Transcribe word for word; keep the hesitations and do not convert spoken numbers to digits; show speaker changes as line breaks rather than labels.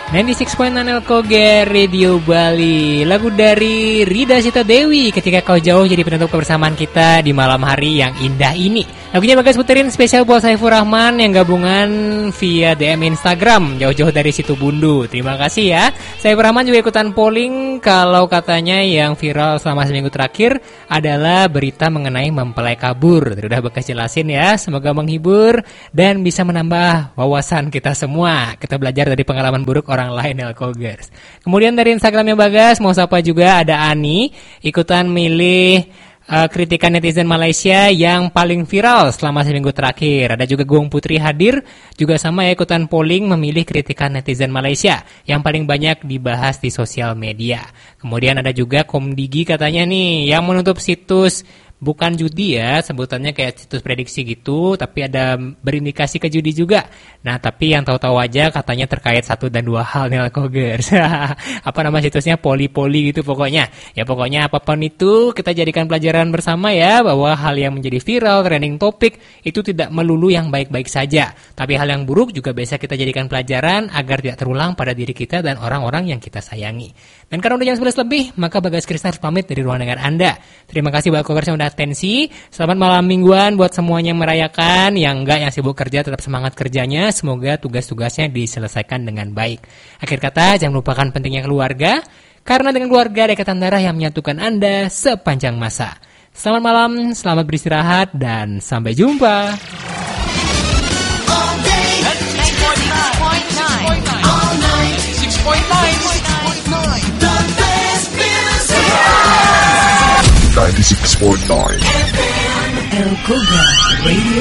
sembilan puluh enam koma sembilan Elkoger Radio Bali. Lagu dari Rida Sita Dewi, Ketika Kau Jauh, jadi penutup kebersamaan kita di malam hari yang indah ini. Lagunya Bagas puterin spesial buat Saiful Rahman yang gabungan via D M Instagram jauh-jauh dari situ Bundu. Terima kasih ya. Saiful Rahman juga ikutan polling kalau katanya yang viral selama seminggu terakhir adalah berita mengenai mempelai kabur. Tadi udah Bagas jelasin ya. Semoga menghibur dan bisa menambah wawasan kita semua. Kita belajar dari pengalaman buruk orang lain Elkogers. Kemudian dari Instagramnya Bagas mau sapa juga ada Ani ikutan milih uh, kritikan netizen Malaysia yang paling viral selama seminggu terakhir. Ada juga Guang Putri hadir juga sama ya ikutan polling memilih kritikan netizen Malaysia yang paling banyak dibahas di sosial media. Kemudian ada juga Komdigi katanya nih yang menutup situs bukan judi ya, sebutannya kayak situs prediksi gitu, tapi ada berindikasi ke judi juga. Nah, tapi yang tahu-tahu aja katanya terkait satu dan dua hal nih Elkogers. Apa nama situsnya? Poli-poli gitu pokoknya. Ya pokoknya apapun itu kita jadikan pelajaran bersama ya, bahwa hal yang menjadi viral, trending topik itu tidak melulu yang baik-baik saja. Tapi hal yang buruk juga bisa kita jadikan pelajaran agar tidak terulang pada diri kita dan orang-orang yang kita sayangi. Dan karena udah jam sebelas lebih, maka Bagas Krisna harus pamit dari ruang dengar Anda. Terima kasih buat Elkogers yang udah atensi. Selamat malam mingguan buat semuanya yang merayakan. Yang enggak, yang sibuk kerja tetap semangat kerjanya. Semoga tugas-tugasnya diselesaikan dengan baik. Akhir kata, jangan lupakan pentingnya keluarga, karena dengan keluarga ada ikatan darah yang menyatukan Anda sepanjang masa. Selamat malam, selamat beristirahat, dan sampai jumpa.
ninety-six point nine Elkoger Radio